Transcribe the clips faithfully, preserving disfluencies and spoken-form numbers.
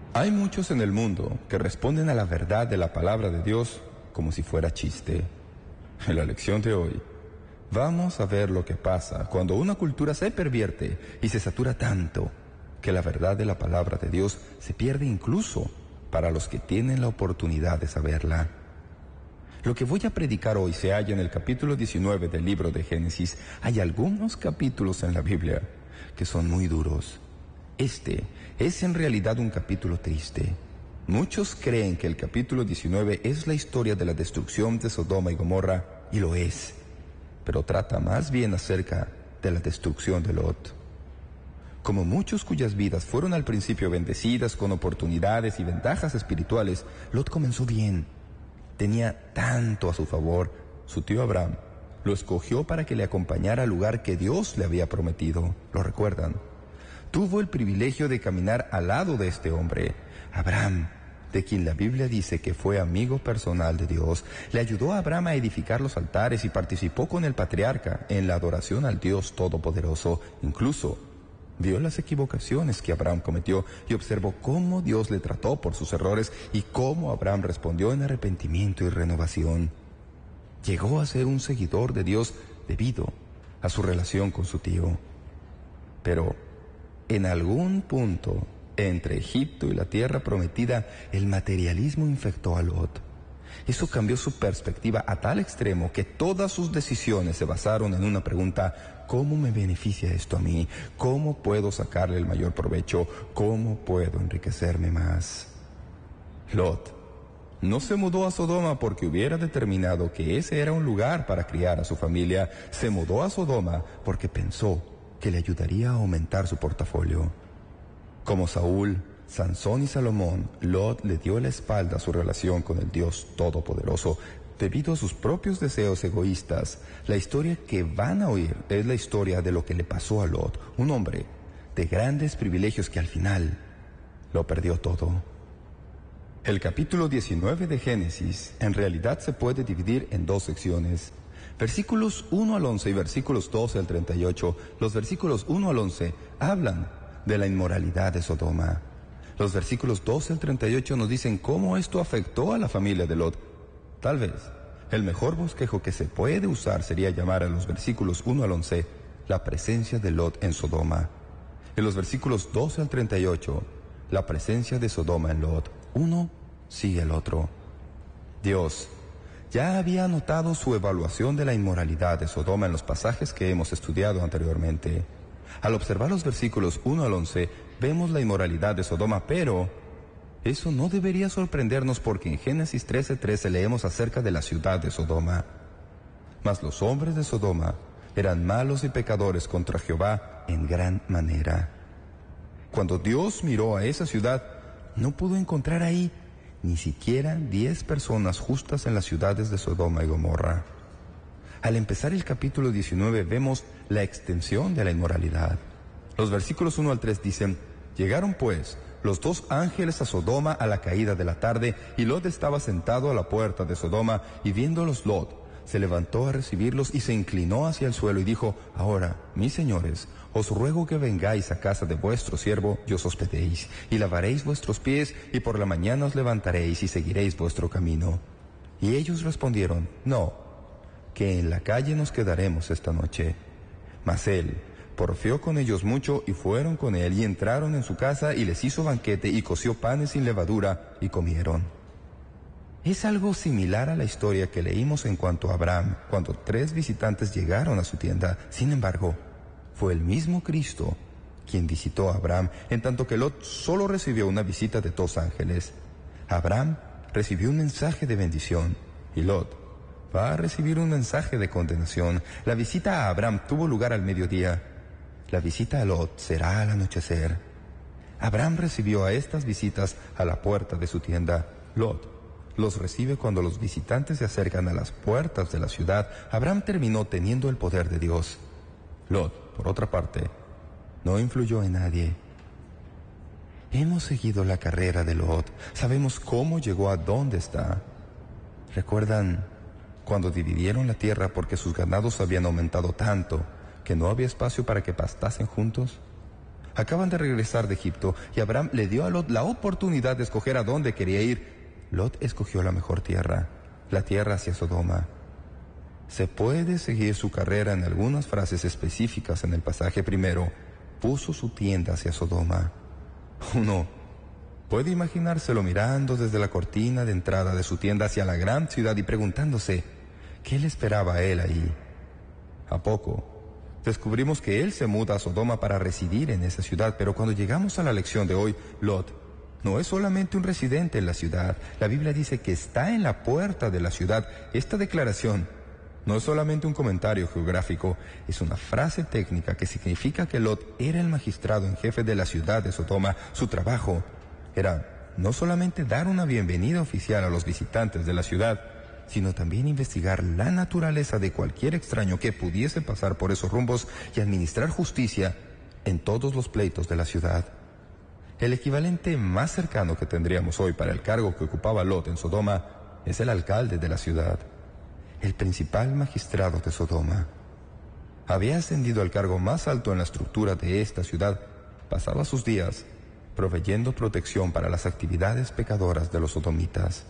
Hay muchos en el mundo que responden a la verdad de la palabra de Dios como si fuera chiste. En la lección de hoy, vamos a ver lo que pasa cuando una cultura se pervierte y se satura tanto que la verdad de la palabra de Dios se pierde incluso para los que tienen la oportunidad de saberla. Lo que voy a predicar hoy se halla en el capítulo diecinueve del libro de Génesis. Hay algunos capítulos en la Biblia que son muy duros. Este es en realidad un capítulo triste. Muchos creen que el capítulo diecinueve es la historia de la destrucción de Sodoma y Gomorra, y lo es, pero trata más bien acerca de la destrucción de Lot. Como muchos cuyas vidas fueron al principio bendecidas con oportunidades y ventajas espirituales, Lot comenzó bien. Tenía tanto a su favor. Su tío Abraham lo escogió para que le acompañara al lugar que Dios le había prometido. ¿Lo recuerdan? Tuvo el privilegio de caminar al lado de este hombre, Abraham, de quien la Biblia dice que fue amigo personal de Dios. Le ayudó a Abraham a edificar los altares y participó con el patriarca en la adoración al Dios Todopoderoso. Incluso vio las equivocaciones que Abraham cometió y observó cómo Dios le trató por sus errores y cómo Abraham respondió en arrepentimiento y renovación. Llegó a ser un seguidor de Dios debido a su relación con su tío. Pero en algún punto entre Egipto y la tierra prometida, el materialismo infectó a Lot. Eso cambió su perspectiva a tal extremo que todas sus decisiones se basaron en una pregunta: ¿cómo me beneficia esto a mí? ¿Cómo puedo sacarle el mayor provecho? ¿Cómo puedo enriquecerme más? Lot no se mudó a Sodoma porque hubiera determinado que ese era un lugar para criar a su familia. Se mudó a Sodoma porque pensó que le ayudaría a aumentar su portafolio. Como Saúl, Sansón y Salomón, Lot le dio la espalda a su relación con el Dios Todopoderoso debido a sus propios deseos egoístas. La historia que van a oír es la historia de lo que le pasó a Lot, un hombre de grandes privilegios que al final lo perdió todo. El capítulo diecinueve de Génesis en realidad se puede dividir en dos secciones. Versículos uno al once y versículos doce al treinta y ocho. Los versículos uno al once hablan de la inmoralidad de Sodoma. Los versículos doce al treinta y ocho nos dicen cómo esto afectó a la familia de Lot. Tal vez el mejor bosquejo que se puede usar sería llamar a los versículos uno al once la presencia de Lot en Sodoma. En los versículos doce al treinta y ocho, la presencia de Sodoma en Lot. Uno sigue al otro. Dios ya había anotado su evaluación de la inmoralidad de Sodoma en los pasajes que hemos estudiado anteriormente. Al observar los versículos uno al once, vemos la inmoralidad de Sodoma, pero eso no debería sorprendernos porque en Génesis trece trece leemos acerca de la ciudad de Sodoma. Mas los hombres de Sodoma eran malos y pecadores contra Jehová en gran manera. Cuando Dios miró a esa ciudad, no pudo encontrar ahí ni siquiera diez personas justas en las ciudades de Sodoma y Gomorra. Al empezar el capítulo diecinueve vemos la extensión de la inmoralidad. Los versículos uno al tres dicen: llegaron pues los dos ángeles a Sodoma a la caída de la tarde, y Lot estaba sentado a la puerta de Sodoma, y viéndolos Lot se levantó a recibirlos y se inclinó hacia el suelo y dijo: ahora, mis señores, os ruego que vengáis a casa de vuestro siervo y os hospedéis, y lavaréis vuestros pies, y por la mañana os levantaréis y seguiréis vuestro camino. Y ellos respondieron: no, que en la calle nos quedaremos esta noche. Mas él porfió con ellos mucho, y fueron con él, y entraron en su casa, y les hizo banquete, y coció panes sin levadura, y comieron. Es algo similar a la historia que leímos en cuanto a Abraham, cuando tres visitantes llegaron a su tienda. Sin embargo, fue el mismo Cristo quien visitó a Abraham, en tanto que Lot solo recibió una visita de dos ángeles. Abraham recibió un mensaje de bendición, y Lot va a recibir un mensaje de condenación. La visita a Abraham tuvo lugar al mediodía. La visita a Lot será al anochecer. Abraham recibió a estas visitas a la puerta de su tienda. Lot los recibe cuando los visitantes se acercan a las puertas de la ciudad. Abraham terminó teniendo el poder de Dios. Lot, por otra parte, no influyó en nadie. Hemos seguido la carrera de Lot. Sabemos cómo llegó a donde está. ¿Recuerdan cuando dividieron la tierra porque sus ganados habían aumentado tanto que no había espacio para que pastasen juntos? Acaban de regresar de Egipto y Abraham le dio a Lot la oportunidad de escoger a dónde quería ir. Lot escogió la mejor tierra, la tierra hacia Sodoma. Se puede seguir su carrera en algunas frases específicas en el pasaje. Primero, puso su tienda hacia Sodoma. Uno puede imaginárselo mirando desde la cortina de entrada de su tienda hacia la gran ciudad y preguntándose qué le esperaba a él ahí. A poco descubrimos que él se muda a Sodoma para residir en esa ciudad, pero cuando llegamos a la lección de hoy, Lot no es solamente un residente en la ciudad. La Biblia dice que está en la puerta de la ciudad. Esta declaración no es solamente un comentario geográfico, es una frase técnica que significa que Lot era el magistrado en jefe de la ciudad de Sodoma. Su trabajo era no solamente dar una bienvenida oficial a los visitantes de la ciudad, sino también investigar la naturaleza de cualquier extraño que pudiese pasar por esos rumbos y administrar justicia en todos los pleitos de la ciudad. El equivalente más cercano que tendríamos hoy para el cargo que ocupaba Lot en Sodoma es el alcalde de la ciudad, el principal magistrado de Sodoma. Había ascendido al cargo más alto en la estructura de esta ciudad. Pasaba sus días proveyendo protección para las actividades pecadoras de los sodomitas.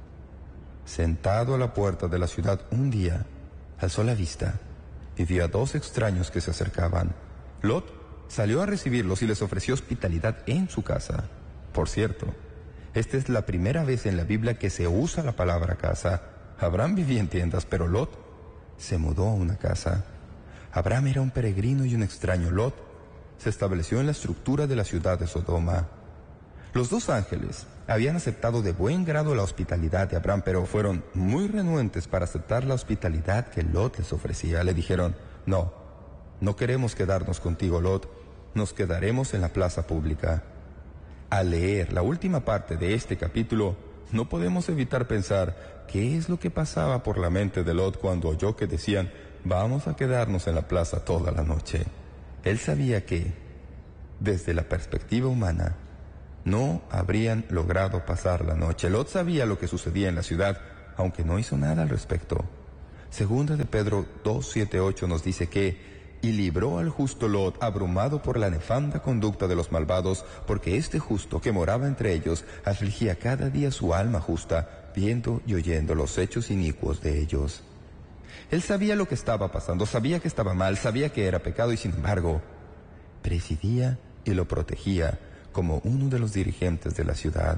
Sentado a la puerta de la ciudad un día, alzó la vista y vio a dos extraños que se acercaban. Lot salió a recibirlos y les ofreció hospitalidad en su casa. Por cierto, esta es la primera vez en la Biblia que se usa la palabra casa. Abraham vivía en tiendas, pero Lot se mudó a una casa. Abraham era un peregrino y un extraño. Lot se estableció en la estructura de la ciudad de Sodoma. Los dos ángeles habían aceptado de buen grado la hospitalidad de Abraham, pero fueron muy renuentes para aceptar la hospitalidad que Lot les ofrecía. Le dijeron: no, no queremos quedarnos contigo, Lot, nos quedaremos en la plaza pública. Al leer la última parte de este capítulo, no podemos evitar pensar qué es lo que pasaba por la mente de Lot cuando oyó que decían: vamos a quedarnos en la plaza toda la noche. Él sabía que, desde la perspectiva humana, no habrían logrado pasar la noche. Lot sabía lo que sucedía en la ciudad, aunque no hizo nada al respecto. Segunda de Pedro dos, siete, ocho nos dice que y libró al justo Lot, abrumado por la nefanda conducta de los malvados, porque este justo que moraba entre ellos afligía cada día su alma justa, viendo y oyendo los hechos inicuos de ellos. Él sabía lo que estaba pasando, sabía que estaba mal, sabía que era pecado y sin embargo presidía y lo protegía como uno de los dirigentes de la ciudad.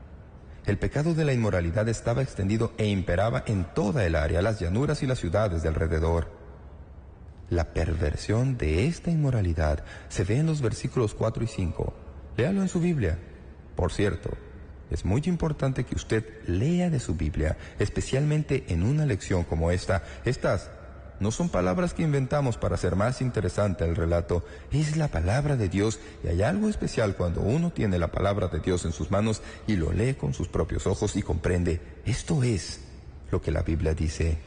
El pecado de la inmoralidad estaba extendido e imperaba en toda el área, las llanuras y las ciudades de alrededor. La perversión de esta inmoralidad se ve en los versículos cuatro y cinco. Léalo en su Biblia. Por cierto, es muy importante que usted lea de su Biblia, especialmente en una lección como esta. Estas no son palabras que inventamos para hacer más interesante el relato. Es la palabra de Dios y hay algo especial cuando uno tiene la palabra de Dios en sus manos y lo lee con sus propios ojos y comprende: esto es lo que la Biblia dice.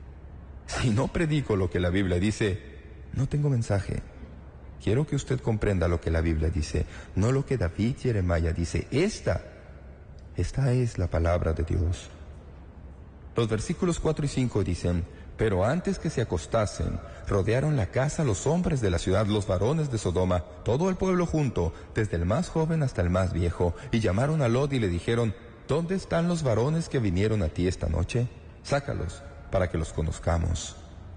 Si no predico lo que la Biblia dice, no tengo mensaje. Quiero que usted comprenda lo que la Biblia dice, no lo que David Jeremiah dice. Esta, esta es la palabra de Dios. Los versículos cuatro y cinco dicen: pero antes que se acostasen, rodearon la casa los hombres de la ciudad, los varones de Sodoma, todo el pueblo junto, desde el más joven hasta el más viejo, y llamaron a Lot y le dijeron: ¿dónde están los varones que vinieron a ti esta noche? Sácalos, para que los conozcamos.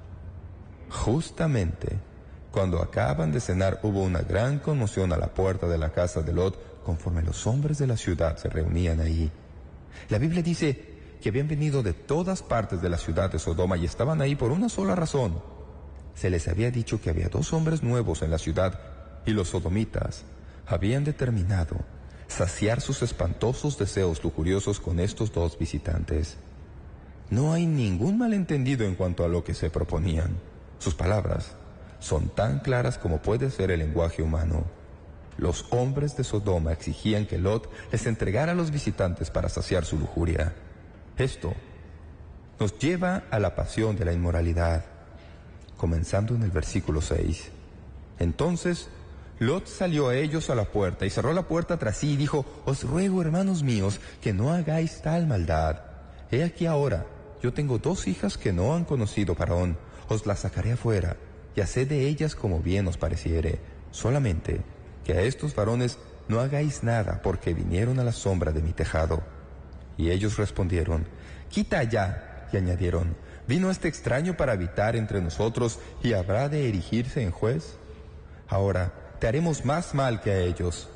Justamente cuando acaban de cenar hubo una gran conmoción a la puerta de la casa de Lot, conforme los hombres de la ciudad se reunían ahí. La Biblia dice que habían venido de todas partes de la ciudad de Sodoma y estaban ahí por una sola razón. Se les había dicho que había dos hombres nuevos en la ciudad y los sodomitas habían determinado saciar sus espantosos deseos lujuriosos con estos dos visitantes. No hay ningún malentendido en cuanto a lo que se proponían. Sus palabras son tan claras como puede ser el lenguaje humano. Los hombres de Sodoma exigían que Lot les entregara a los visitantes para saciar su lujuria. Esto nos lleva a la pasión de la inmoralidad, comenzando en el versículo seis. Entonces Lot salió a ellos a la puerta y cerró la puerta tras sí y dijo: os ruego, hermanos míos, que no hagáis tal maldad. He aquí ahora, yo tengo dos hijas que no han conocido varón, os las sacaré afuera, y haced de ellas como bien os pareciere. Solamente que a estos varones no hagáis nada, porque vinieron a la sombra de mi tejado. Y ellos respondieron, quita allá. Y añadieron, ¿vino este extraño para habitar entre nosotros y habrá de erigirse en juez? Ahora, te haremos más mal que a ellos.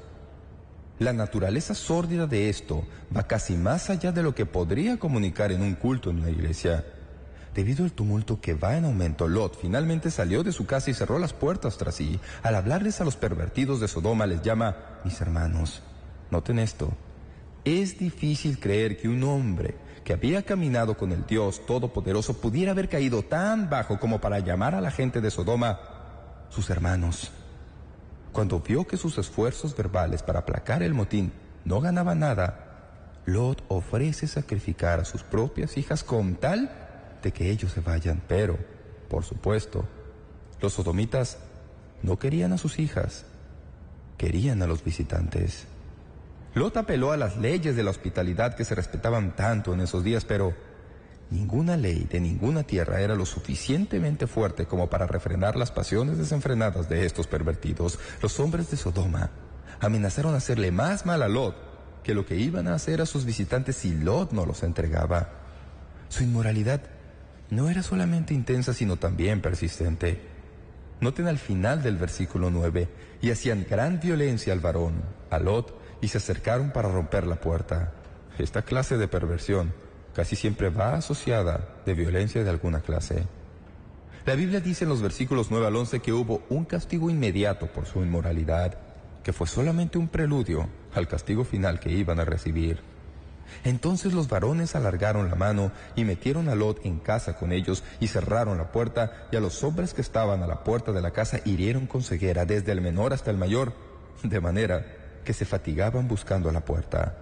La naturaleza sórdida de esto va casi más allá de lo que podría comunicar en un culto en una iglesia. Debido al tumulto que va en aumento, Lot finalmente salió de su casa y cerró las puertas tras sí. Al hablarles a los pervertidos de Sodoma, les llama, mis hermanos. Noten esto. Es difícil creer que un hombre que había caminado con el Dios Todopoderoso pudiera haber caído tan bajo como para llamar a la gente de Sodoma sus hermanos. Cuando vio que sus esfuerzos verbales para aplacar el motín no ganaban nada, Lot ofrece sacrificar a sus propias hijas con tal de que ellos se vayan. Pero, por supuesto, los sodomitas no querían a sus hijas, querían a los visitantes. Lot apeló a las leyes de la hospitalidad que se respetaban tanto en esos días, pero ninguna ley de ninguna tierra era lo suficientemente fuerte como para refrenar las pasiones desenfrenadas de estos pervertidos. Los hombres de Sodoma amenazaron hacerle más mal a Lot que lo que iban a hacer a sus visitantes si Lot no los entregaba. Su inmoralidad no era solamente intensa, sino también persistente. Noten al final del versículo nueve, y hacían gran violencia al varón, a Lot, y se acercaron para romper la puerta. Esta clase de perversión casi siempre va asociada de violencia de alguna clase. La Biblia dice en los versículos nueve al once que hubo un castigo inmediato por su inmoralidad, que fue solamente un preludio al castigo final que iban a recibir. Entonces los varones alargaron la mano y metieron a Lot en casa con ellos y cerraron la puerta, y a los hombres que estaban a la puerta de la casa hirieron con ceguera, desde el menor hasta el mayor, de manera que se fatigaban buscando la puerta.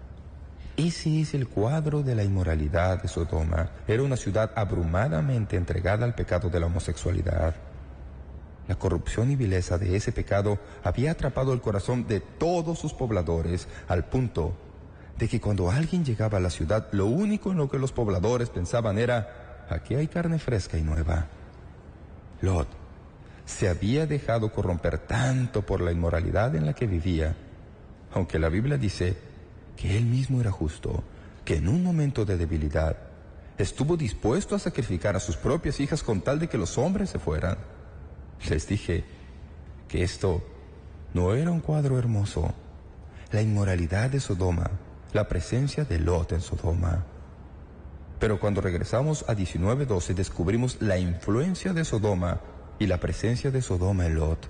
Ese es el cuadro de la inmoralidad de Sodoma. Era una ciudad abrumadamente entregada al pecado de la homosexualidad. La corrupción y vileza de ese pecado había atrapado el corazón de todos sus pobladores, al punto de que cuando alguien llegaba a la ciudad, lo único en lo que los pobladores pensaban era, aquí hay carne fresca y nueva. Lot se había dejado corromper tanto por la inmoralidad en la que vivía, aunque la Biblia dice que él mismo era justo, que en un momento de debilidad estuvo dispuesto a sacrificar a sus propias hijas con tal de que los hombres se fueran. Les dije que esto no era un cuadro hermoso. La inmoralidad de Sodoma, la presencia de Lot en Sodoma. Pero cuando regresamos a diecinueve doce descubrimos la influencia de Sodoma y la presencia de Sodoma en Lot.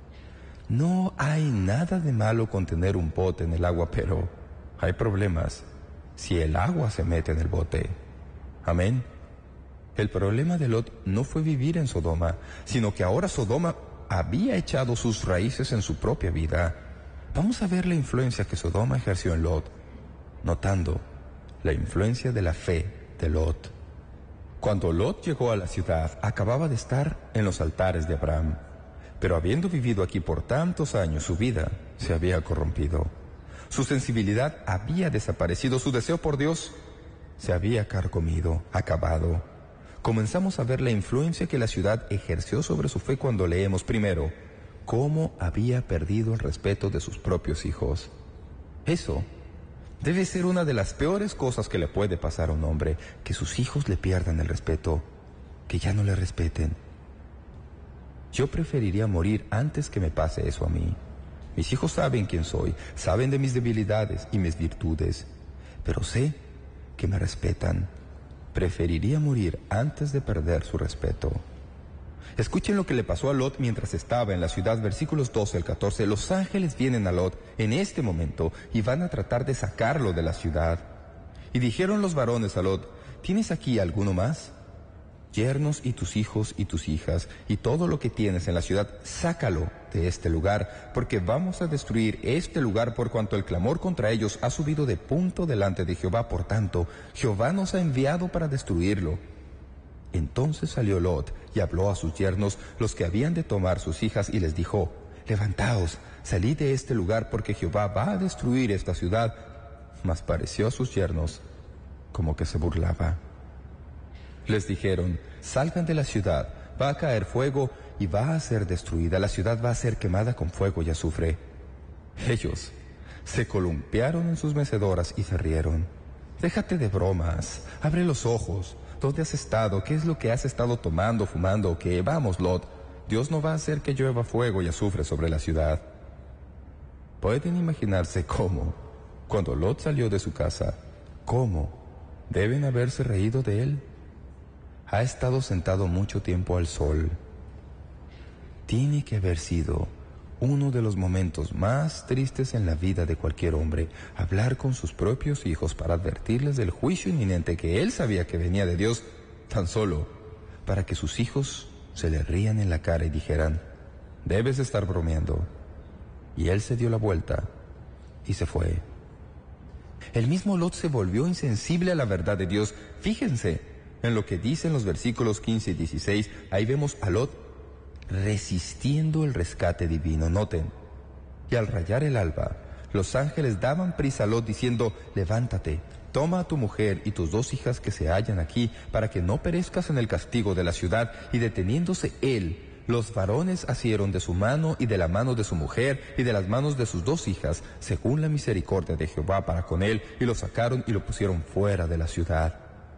No hay nada de malo con tener un bote en el agua, pero hay problemas si el agua se mete en el bote. Amén. El problema de Lot no fue vivir en Sodoma, sino que ahora Sodoma había echado sus raíces en su propia vida. Vamos a ver la influencia que Sodoma ejerció en Lot, notando la influencia de la fe de Lot. Cuando Lot llegó a la ciudad, acababa de estar en los altares de Abraham, pero habiendo vivido aquí por tantos años, su vida se había corrompido. Su sensibilidad había desaparecido, su deseo por Dios se había carcomido, acabado. Comenzamos a ver la influencia que la ciudad ejerció sobre su fe cuando leemos primero cómo había perdido el respeto de sus propios hijos. Eso debe ser una de las peores cosas que le puede pasar a un hombre, que sus hijos le pierdan el respeto, que ya no le respeten. Yo preferiría morir antes que me pase eso a mí. Mis hijos saben quién soy, saben de mis debilidades y mis virtudes, pero sé que me respetan. Preferiría morir antes de perder su respeto. Escuchen lo que le pasó a Lot mientras estaba en la ciudad, versículos doce al catorce. Los ángeles vienen a Lot en este momento y van a tratar de sacarlo de la ciudad. Y dijeron los varones a Lot, ¿tienes aquí alguno más? Yernos y tus hijos y tus hijas y todo lo que tienes en la ciudad, sácalo de este lugar, porque vamos a destruir este lugar por cuanto el clamor contra ellos ha subido de punto delante de Jehová. Por tanto, Jehová nos ha enviado para destruirlo. Entonces salió Lot y habló a sus yernos, los que habían de tomar sus hijas, y les dijo, levantaos, salid de este lugar, porque Jehová va a destruir esta ciudad. Mas pareció a sus yernos como que se burlaba. Les dijeron, salgan de la ciudad, va a caer fuego y va a ser destruida. La ciudad va a ser quemada con fuego y azufre. Ellos se columpiaron en sus mecedoras y se rieron. Déjate de bromas, abre los ojos. ¿Dónde has estado? ¿Qué es lo que has estado tomando, fumando o qué? Vamos, Lot, Dios no va a hacer que llueva fuego y azufre sobre la ciudad. Pueden imaginarse cómo, cuando Lot salió de su casa, cómo deben haberse reído de él. Ha estado sentado mucho tiempo al sol. Tiene que haber sido uno de los momentos más tristes en la vida de cualquier hombre, hablar con sus propios hijos para advertirles del juicio inminente que él sabía que venía de Dios, tan solo para que sus hijos se le rían en la cara y dijeran, debes estar bromeando. Y él se dio la vuelta y se fue. El mismo Lot se volvió insensible a la verdad de Dios. Fíjense en lo que dicen los versículos quince y dieciséis. Ahí vemos a Lot resistiendo el rescate divino. Noten, y al rayar el alba, los ángeles daban prisa a Lot diciendo, levántate, toma a tu mujer y tus dos hijas que se hallan aquí, para que no perezcas en el castigo de la ciudad. Y deteniéndose él, los varones asieron de su mano y de la mano de su mujer y de las manos de sus dos hijas, según la misericordia de Jehová para con él, y lo sacaron y lo pusieron fuera de la ciudad.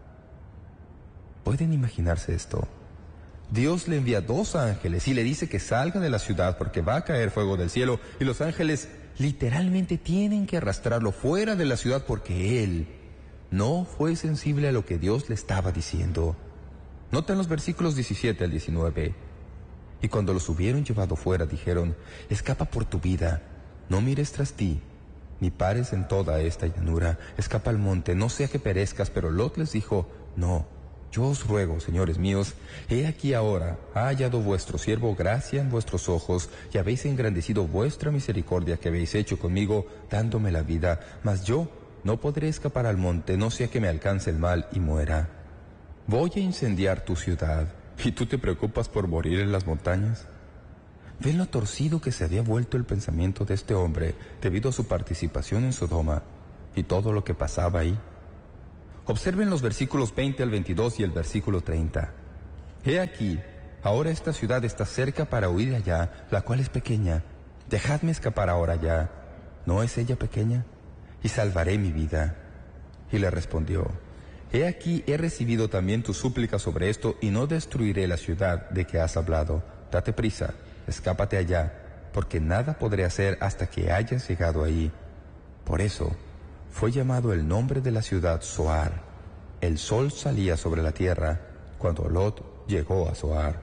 ¿Pueden imaginarse esto? Dios le envía dos ángeles y le dice que salga de la ciudad porque va a caer fuego del cielo, y los ángeles literalmente tienen que arrastrarlo fuera de la ciudad porque él no fue sensible a lo que Dios le estaba diciendo. Noten los versículos diecisiete al diecinueve. Y cuando los hubieron llevado fuera, dijeron, escapa por tu vida, no mires tras ti, ni pares en toda esta llanura, escapa al monte, no sea que perezcas. Pero Lot les dijo, no, yo os ruego, señores míos, he aquí ahora ha hallado vuestro siervo gracia en vuestros ojos, y habéis engrandecido vuestra misericordia que habéis hecho conmigo, dándome la vida, mas yo no podré escapar al monte, no sea que me alcance el mal y muera. Voy a incendiar tu ciudad, ¿y tú te preocupas por morir en las montañas? ¿Ven lo torcido que se había vuelto el pensamiento de este hombre debido a su participación en Sodoma y todo lo que pasaba ahí? Observen los versículos veinte al veintidós y el versículo treinta. He aquí, ahora esta ciudad está cerca para huir allá, la cual es pequeña. Dejadme escapar ahora ya. ¿No es ella pequeña? Y salvaré mi vida. Y le respondió, he aquí he recibido también tu súplica sobre esto, y no destruiré la ciudad de que has hablado. Date prisa, escápate allá, porque nada podré hacer hasta que hayas llegado ahí. Por eso fue llamado el nombre de la ciudad Zoar. El sol salía sobre la tierra cuando Lot llegó a Zoar.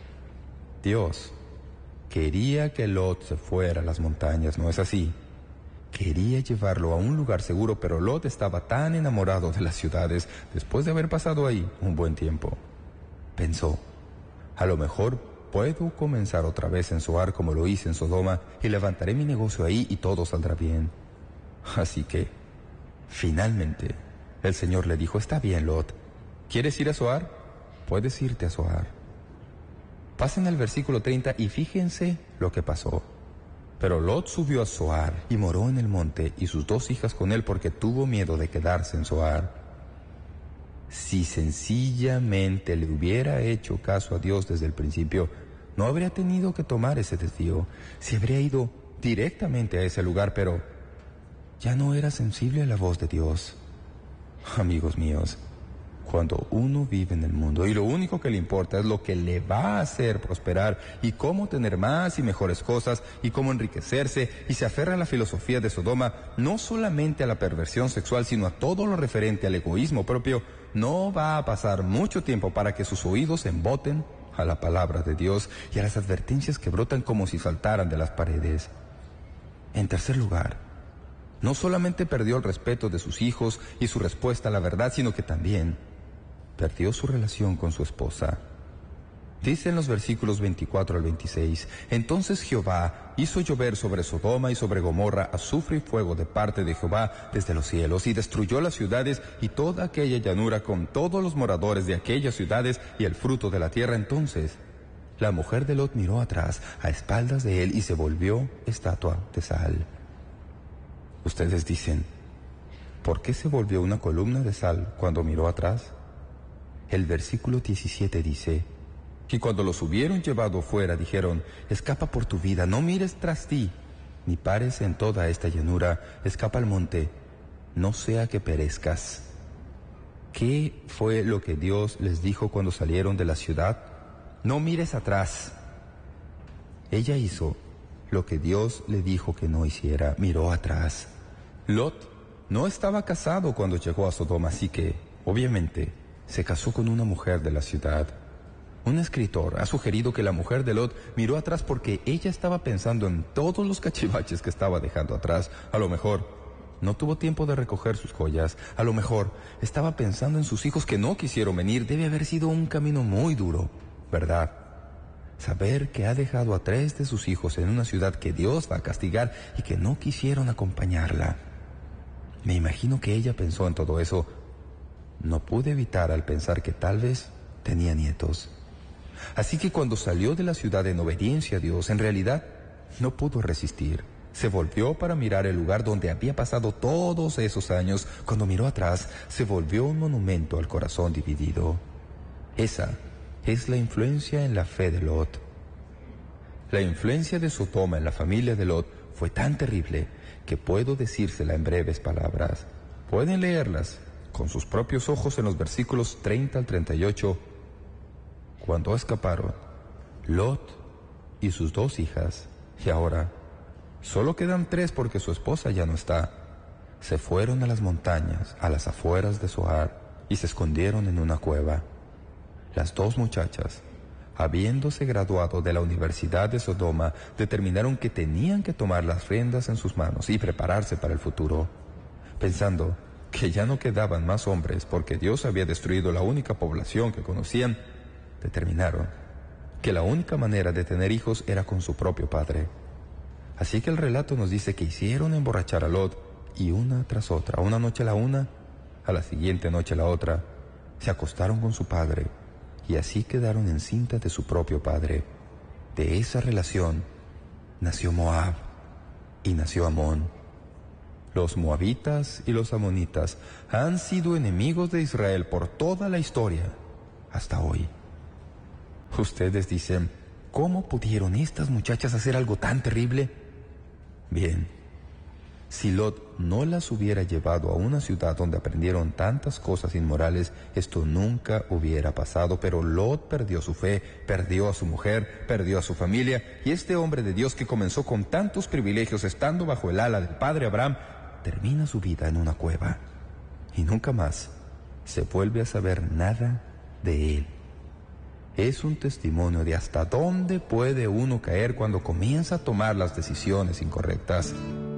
Dios quería que Lot se fuera a las montañas, ¿no es así? Quería llevarlo a un lugar seguro, pero Lot estaba tan enamorado de las ciudades, después de haber pasado ahí un buen tiempo. Pensó, a lo mejor puedo comenzar otra vez en Zoar como lo hice en Sodoma, y levantaré mi negocio ahí y todo saldrá bien. Así que, finalmente, el Señor le dijo, está bien, Lot, ¿quieres ir a Zoar? Puedes irte a Zoar. Pasen al versículo treinta y fíjense lo que pasó. Pero Lot subió a Zoar y moró en el monte, y sus dos hijas con él, porque tuvo miedo de quedarse en Zoar. Si sencillamente le hubiera hecho caso a Dios desde el principio, no habría tenido que tomar ese desvío. Se habría ido directamente a ese lugar, pero ya no era sensible a la voz de Dios. Amigos míos, cuando uno vive en el mundo y lo único que le importa es lo que le va a hacer prosperar y cómo tener más y mejores cosas y cómo enriquecerse, y se aferra a la filosofía de Sodoma, no solamente a la perversión sexual, sino a todo lo referente al egoísmo propio, no va a pasar mucho tiempo para que sus oídos se emboten a la palabra de Dios y a las advertencias que brotan como si saltaran de las paredes. En tercer lugar, no solamente perdió el respeto de sus hijos y su respuesta a la verdad, sino que también perdió su relación con su esposa. Dice en los versículos veinticuatro al veintiséis, entonces Jehová hizo llover sobre Sodoma y sobre Gomorra azufre y fuego de parte de Jehová desde los cielos, y destruyó las ciudades y toda aquella llanura con todos los moradores de aquellas ciudades y el fruto de la tierra. Entonces la mujer de Lot miró atrás a espaldas de él y se volvió estatua de sal. Ustedes dicen, ¿por qué se volvió una columna de sal cuando miró atrás? El versículo diecisiete dice, Y cuando los hubieron llevado fuera, dijeron: escapa por tu vida, no mires tras ti, ni pares en toda esta llanura, escapa al monte, no sea que perezcas. ¿Qué fue lo que Dios les dijo cuando salieron de la ciudad? No mires atrás. Ella hizo lo que Dios le dijo que no hiciera, miró atrás. Lot no estaba casado cuando llegó a Sodoma, así que, obviamente, se casó con una mujer de la ciudad. Un escritor ha sugerido que la mujer de Lot miró atrás porque ella estaba pensando en todos los cachivaches que estaba dejando atrás. A lo mejor no tuvo tiempo de recoger sus joyas. A lo mejor estaba pensando en sus hijos que no quisieron venir. Debe haber sido un camino muy duro, ¿verdad? Saber que ha dejado a tres de sus hijos en una ciudad que Dios va a castigar y que no quisieron acompañarla. Me imagino que ella pensó en todo eso. No pude evitar al pensar que tal vez tenía nietos. Así que cuando salió de la ciudad en obediencia a Dios, en realidad no pudo resistir. Se volvió para mirar el lugar donde había pasado todos esos años. Cuando miró atrás, se volvió un monumento al corazón dividido. Esa es la influencia en la fe de Lot. La influencia de Sodoma en la familia de Lot fue tan terrible que puedo decírsela en breves palabras. Pueden leerlas con sus propios ojos en los versículos treinta al treinta y ocho. Cuando escaparon, Lot y sus dos hijas, y ahora solo quedan tres porque su esposa ya no está, se fueron a las montañas, a las afueras de Zoar, y se escondieron en una cueva. Las dos muchachas, habiéndose graduado de la Universidad de Sodoma, determinaron que tenían que tomar las riendas en sus manos y prepararse para el futuro, pensando que ya no quedaban más hombres porque Dios había destruido la única población que conocían. Determinaron que la única manera de tener hijos era con su propio padre. Así que el relato nos dice que hicieron emborrachar a Lot, y una tras otra, una noche la una, a la siguiente noche la otra, se acostaron con su padre, y así quedaron encintas de su propio padre. De esa relación nació Moab y nació Amón. Los moabitas y los amonitas han sido enemigos de Israel por toda la historia, hasta hoy. Ustedes dicen: ¿cómo pudieron estas muchachas hacer algo tan terrible? Bien, si Lot no las hubiera llevado a una ciudad donde aprendieron tantas cosas inmorales, esto nunca hubiera pasado. Pero Lot perdió su fe, perdió a su mujer, perdió a su familia, y este hombre de Dios que comenzó con tantos privilegios estando bajo el ala del padre Abraham, termina su vida en una cueva, y nunca más se vuelve a saber nada de él. Es un testimonio de hasta dónde puede uno caer cuando comienza a tomar las decisiones incorrectas.